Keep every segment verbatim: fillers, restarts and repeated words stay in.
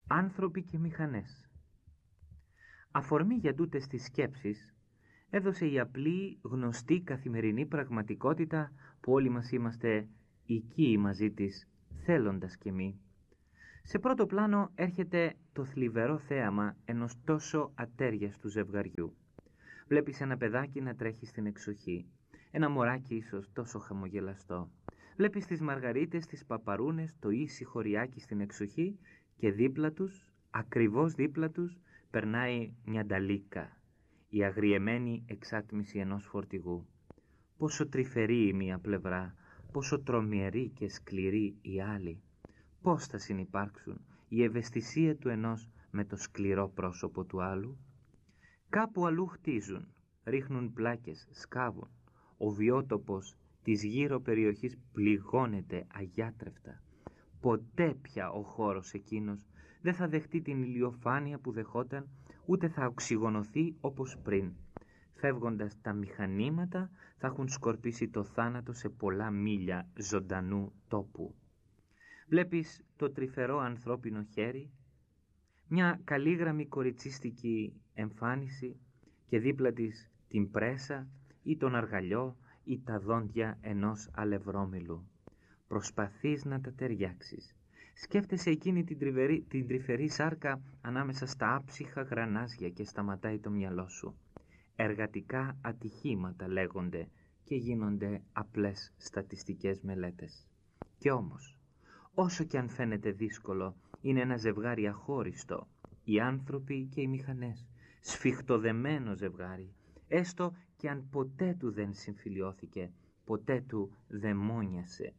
Άνθρωποι και μηχανές. Αφορμή για τούτες τις σκέψεις έδωσε η απλή γνωστή καθημερινή πραγματικότητα που όλοι μας είμαστε οικοί μαζί της, θέλοντας κι εμεί. Σε πρώτο πλάνο έρχεται το θλιβερό θέαμα ενός τόσο ατέριαστου ζευγαριού. Βλέπεις ένα παιδάκι να τρέχει στην εξοχή, ένα μωράκι ίσως τόσο χαμογελαστό. Βλέπεις τις μαργαρίτες, τις παπαρούνες, το ήσυχο ριάκι στην εξοχή και δίπλα τους, ακριβώς δίπλα τους, περνάει μια νταλίκα, η αγριεμένη εξάτμιση ενός φορτηγού. Πόσο τρυφερή η μία πλευρά, πόσο τρομερή και σκληρή η άλλη. Πώς θα συνυπάρξουν η ευαισθησία του ενός με το σκληρό πρόσωπο του άλλου. Κάπου αλλού χτίζουν, ρίχνουν πλάκες, σκάβουν. Ο βιότοπος της γύρω περιοχής πληγώνεται αγιάτρευτα. Ποτέ πια ο χώρος εκείνος δεν θα δεχτεί την ηλιοφάνεια που δεχόταν, ούτε θα οξυγονωθεί όπως πριν. Φεύγοντας τα μηχανήματα θα έχουν σκορπίσει το θάνατο σε πολλά μίλια ζωντανού τόπου. Βλέπεις το τρυφερό ανθρώπινο χέρι, μια καλήγραμμη κοριτσίστικη εμφάνιση και δίπλα της την πρέσα ή τον αργαλιό ή τα δόντια ενός αλευρώμηλου. Προσπαθείς να τα ταιριάξεις. Σκέφτεσαι εκείνη την, τριβερή, την τρυφερή σάρκα ανάμεσα στα άψυχα γρανάζια και σταματάει το μυαλό σου. Εργατικά ατυχήματα λέγονται και γίνονται απλές στατιστικές μελέτες. Κι όμως, όσο και αν φαίνεται δύσκολο, είναι ένα ζευγάρι αχώριστο. Οι άνθρωποι και οι μηχανές. Σφιχτοδεμένο ζευγάρι. Έστω και αν ποτέ του δεν συμφιλιώθηκε, ποτέ του δεν μόνιασε.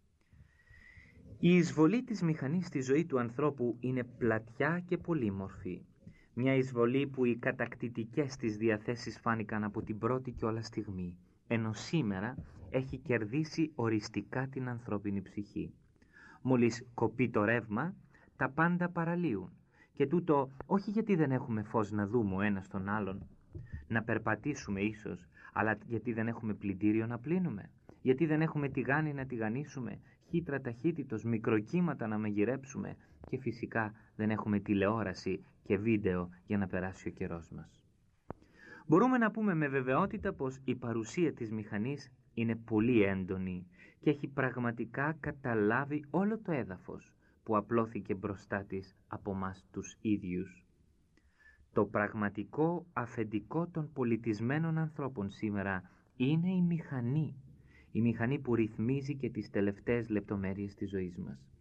Η εισβολή της μηχανής στη ζωή του ανθρώπου είναι πλατιά και πολύμορφη. Μια εισβολή που οι κατακτητικές της διαθέσεις φάνηκαν από την πρώτη κιόλας στιγμή, ενώ σήμερα έχει κερδίσει οριστικά την ανθρώπινη ψυχή. Μόλις κοπεί το ρεύμα, τα πάντα παραλύουν. Και τούτο όχι γιατί δεν έχουμε φως να δούμε ο ένας τον άλλον, να περπατήσουμε ίσως, αλλά γιατί δεν έχουμε πλυντήριο να πλύνουμε, γιατί δεν έχουμε τηγάνι να τηγανίσουμε, χύτρα ταχύτητος, μικροκύματα να μαγειρέψουμε και φυσικά δεν έχουμε τηλεόραση και βίντεο για να περάσει ο καιρός μας. Μπορούμε να πούμε με βεβαιότητα πως η παρουσία της μηχανής είναι πολύ έντονη και έχει πραγματικά καταλάβει όλο το έδαφος που απλώθηκε μπροστά της από μας τους ίδιους. Το πραγματικό αφεντικό των πολιτισμένων ανθρώπων σήμερα είναι η μηχανή. Η μηχανή που ρυθμίζει και τις τελευταίες λεπτομέρειες της ζωής μας.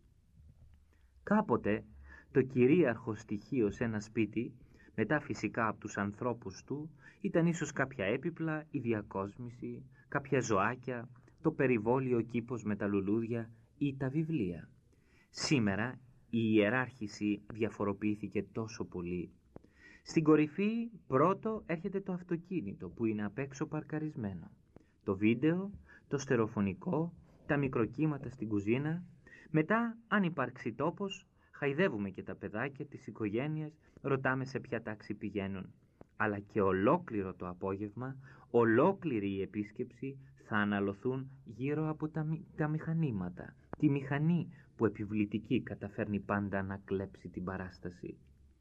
Κάποτε το κυρίαρχο στοιχείο σε ένα σπίτι, μετά φυσικά από τους ανθρώπους του, ήταν ίσως κάποια έπιπλα, η διακόσμηση, κάποια ζωάκια, το περιβόλιο κήπος με τα λουλούδια ή τα βιβλία. Σήμερα η ιεράρχηση διαφοροποιήθηκε τόσο πολύ. Στην κορυφή πρώτο έρχεται το αυτοκίνητο που είναι απ' έξω παρκαρισμένο. Το βίντεο, το στερεοφωνικό, τα μικροκύματα στην κουζίνα. Μετά, αν υπάρξει τόπος, χαϊδεύουμε και τα παιδάκια της οικογένειας, ρωτάμε σε ποια τάξη πηγαίνουν. Αλλά και ολόκληρο το απόγευμα, ολόκληρη η επίσκεψη θα αναλωθούν γύρω από τα, τα μηχανήματα. Τη μηχανή που επιβλητική καταφέρνει πάντα να κλέψει την παράσταση.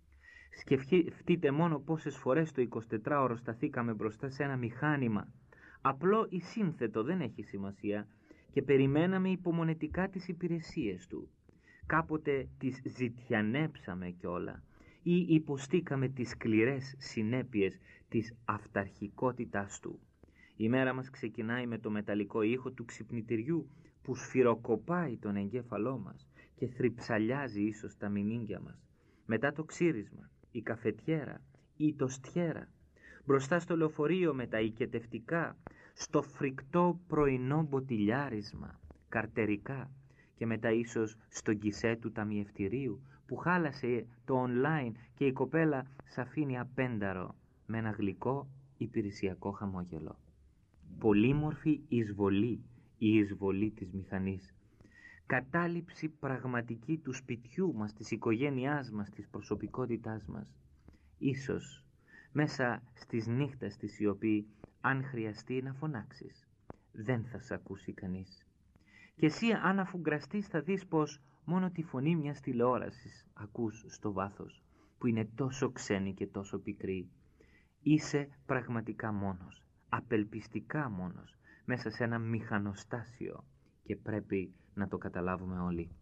Σκεφτείτε μόνο πόσες φορές το εικοσιτετράωρο σταθήκαμε μπροστά σε ένα μηχάνημα. Απλό ή σύνθετο δεν έχει σημασία και περιμέναμε υπομονετικά τις υπηρεσίες του. Κάποτε τις ζητιανέψαμε κιόλα ή υποστήκαμε τις σκληρές συνέπειες της αυταρχικότητάς του. Η μέρα μας ξεκινάει με το μεταλλικό ήχο του ξυπνητηριού που σφυροκοπάει τον εγκέφαλό μας και θρυψαλιάζει ίσως τα μηνύγκια μας. Μετά το ξύρισμα, η καφετιέρα, η τοστιέρα. Μπροστά στο λεωφορείο με τα οικετευτικά, στο φρικτό πρωινό μποτιλιάρισμα, καρτερικά και μετά ίσως στο γκισέ του ταμιευτηρίου που χάλασε το online και η κοπέλα σ' αφήνει απένταρο με ένα γλυκό υπηρεσιακό χαμόγελο. Πολύμορφη εισβολή, η εισβολή της μηχανής. Κατάληψη πραγματική του σπιτιού μας, της οικογένειάς μας, της προσωπικότητάς μας. Ίσως μέσα στις νύχτες της σιωπή, αν χρειαστεί να φωνάξεις, δεν θα σ' ακούσει κανείς. Και εσύ αν αφουγκραστείς θα δεις πως μόνο τη φωνή μιας τηλεόρασης ακούς στο βάθος, που είναι τόσο ξένη και τόσο πικρή. Είσαι πραγματικά μόνος, απελπιστικά μόνος, μέσα σε ένα μηχανοστάσιο, και πρέπει να το καταλάβουμε όλοι.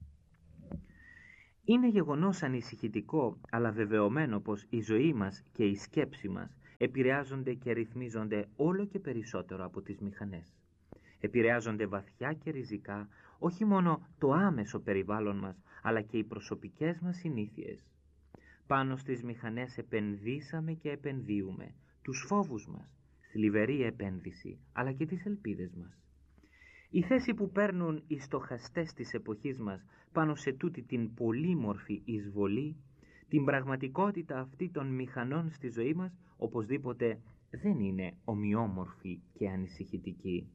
Είναι γεγονός ανησυχητικό, αλλά βεβαιωμένο πως η ζωή μας και η σκέψη μας επηρεάζονται και ρυθμίζονται όλο και περισσότερο από τις μηχανές. Επηρεάζονται βαθιά και ριζικά όχι μόνο το άμεσο περιβάλλον μας, αλλά και οι προσωπικές μας συνήθειες. Πάνω στις μηχανές επενδύσαμε και επενδύουμε τους φόβους μας, θλιβερή επένδυση, αλλά και τις ελπίδες μας. Η θέση που παίρνουν οι στοχαστές της εποχής μας πάνω σε τούτη την πολύμορφη εισβολή, την πραγματικότητα αυτή των μηχανών στη ζωή μας, οπωσδήποτε δεν είναι ομοιόμορφη και ανησυχητική.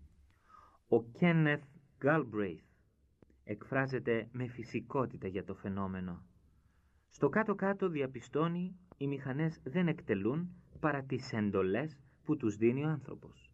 Ο Κένεθ Γκάλμπρεϊθ εκφράζεται με φυσικότητα για το φαινόμενο. Στο κάτω-κάτω διαπιστώνει, οι μηχανές δεν εκτελούν παρά τις εντολές που τους δίνει ο άνθρωπος.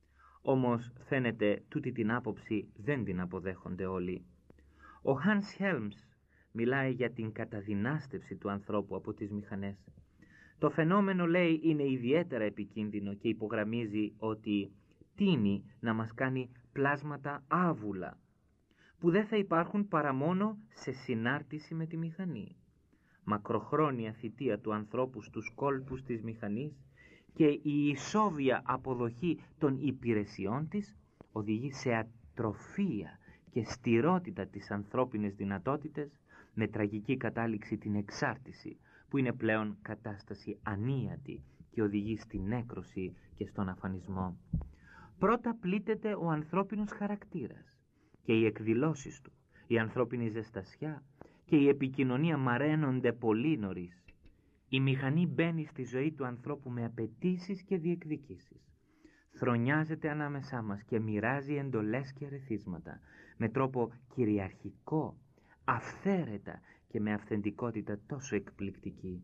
Όμως φαίνεται τούτη την άποψη δεν την αποδέχονται όλοι. Ο Hans Helms μιλάει για την καταδυνάστευση του ανθρώπου από τις μηχανές. Το φαινόμενο, λέει, είναι ιδιαίτερα επικίνδυνο και υπογραμμίζει ότι τείνει να μας κάνει πλάσματα άβουλα, που δεν θα υπάρχουν παρά μόνο σε συνάρτηση με τη μηχανή. Μακροχρόνια θητεία του ανθρώπου στους κόλπους της μηχανής και η ισόβια αποδοχή των υπηρεσιών της οδηγεί σε ατροφία και στηρότητα της ανθρώπινης δυνατότητες, με τραγική κατάληξη την εξάρτηση, που είναι πλέον κατάσταση ανίατη και οδηγεί στην νέκρωση και στον αφανισμό. Πρώτα πλήττεται ο ανθρώπινος χαρακτήρας και οι εκδηλώσεις του, η ανθρώπινη ζεστασιά και η επικοινωνία μαραίνονται πολύ νωρίς. Η μηχανή μπαίνει στη ζωή του ανθρώπου με απαιτήσεις και διεκδικήσεις. Θρονιάζεται ανάμεσά μας και μοιράζει εντολές και ερεθίσματα με τρόπο κυριαρχικό, αυθαίρετα και με αυθεντικότητα τόσο εκπληκτική.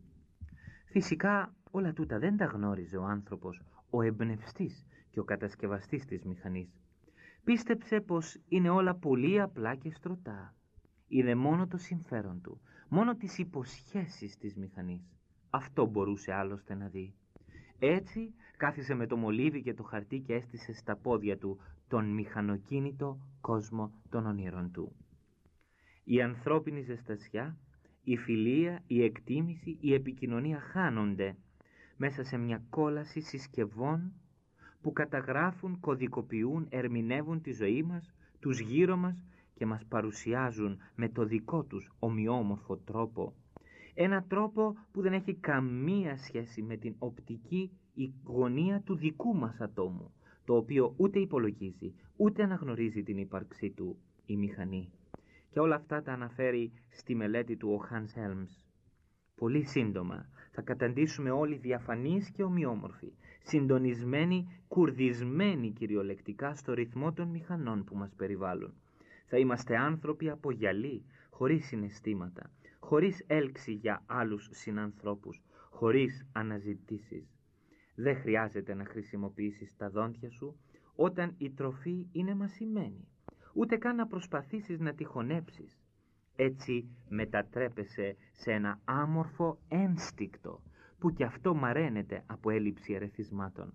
Φυσικά όλα τούτα δεν τα γνώριζε ο άνθρωπος, ο εμπνευστής και ο κατασκευαστής της μηχανής. Πίστεψε πως είναι όλα πολύ απλά και στρωτά. Είναι μόνο το συμφέρον του, μόνο τις υποσχέσεις της μηχανής. Αυτό μπορούσε άλλωστε να δει. Έτσι κάθισε με το μολύβι και το χαρτί και έστησε στα πόδια του τον μηχανοκίνητο κόσμο των ονείρων του. Η ανθρώπινη ζεστασιά, η φιλία, η εκτίμηση, η επικοινωνία χάνονται μέσα σε μια κόλαση συσκευών που καταγράφουν, κωδικοποιούν, ερμηνεύουν τη ζωή μας, τους γύρω μας και μας παρουσιάζουν με το δικό τους ομοιόμορφο τρόπο. Ένα τρόπο που δεν έχει καμία σχέση με την οπτική γωνία του δικού μας ατόμου, το οποίο ούτε υπολογίζει, ούτε αναγνωρίζει την ύπαρξή του η μηχανή. Και όλα αυτά τα αναφέρει στη μελέτη του ο Hans Helms. Πολύ σύντομα θα καταντήσουμε όλοι διαφανείς και ομοιόμορφοι, συντονισμένοι, κουρδισμένοι κυριολεκτικά στο ρυθμό των μηχανών που μας περιβάλλουν. Θα είμαστε άνθρωποι από γυαλί, χωρίς συναισθήματα, χωρίς έλξη για άλλους συνανθρώπους, χωρίς αναζητήσεις. Δεν χρειάζεται να χρησιμοποιήσεις τα δόντια σου όταν η τροφή είναι μασημένη, ούτε καν να προσπαθήσεις να τη χωνέψεις. Έτσι μετατρέπεσαι σε ένα άμορφο ένστικτο που κι αυτό μαραίνεται από έλλειψη ερεθισμάτων.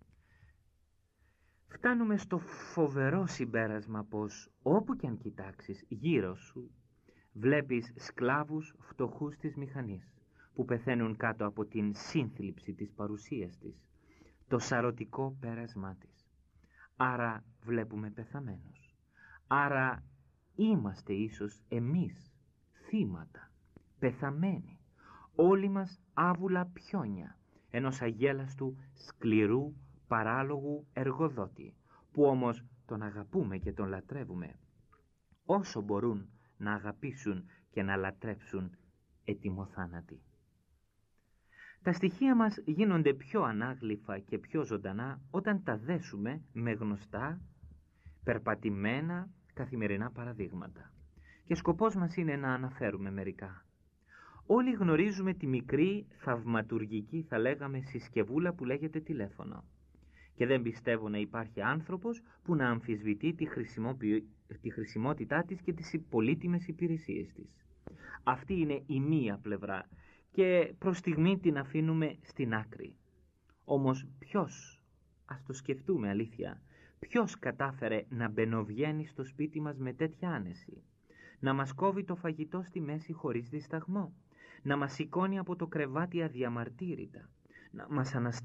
Φτάνουμε στο φοβερό συμπέρασμα πως όπου κι αν κοιτάξεις γύρω σου βλέπεις σκλάβους φτωχούς της μηχανής που πεθαίνουν κάτω από την σύνθλιψη της παρουσίας της, το σαρωτικό πέρασμά της. Άρα βλέπουμε πεθαμένους. Άρα είμαστε ίσως εμείς θύματα, πεθαμένοι, όλοι μας άβουλα πιόνια ενός αγέλαστου, σκληρού, παράλογου εργοδότη, που όμως τον αγαπούμε και τον λατρεύουμε όσο μπορούν να αγαπήσουν και να λατρέψουν ετοιμοθάνατοι. Τα στοιχεία μας γίνονται πιο ανάγλυφα και πιο ζωντανά όταν τα δέσουμε με γνωστά, περπατημένα καθημερινά παραδείγματα. Και σκοπός μας είναι να αναφέρουμε μερικά. Όλοι γνωρίζουμε τη μικρή, θαυματουργική, θα λέγαμε, συσκευούλα που λέγεται τηλέφωνο. και δεν πιστεύω να υπάρχει άνθρωπος που να αμφισβητεί τη, τη χρησιμότητά της και τις πολύτιμες υπηρεσίες της. Αυτή είναι η μία πλευρά και προς στιγμή την αφήνουμε στην άκρη. Όμως ποιος, ας το σκεφτούμε αλήθεια, ποιος κατάφερε να μπαινοβγαίνει στο σπίτι μας με τέτοια άνεση, να μας κόβει το φαγητό στη μέση χωρίς δισταγμό, να μας σηκώνει από το κρεβάτι αδιαμαρτύρητα, να μας αναστέλει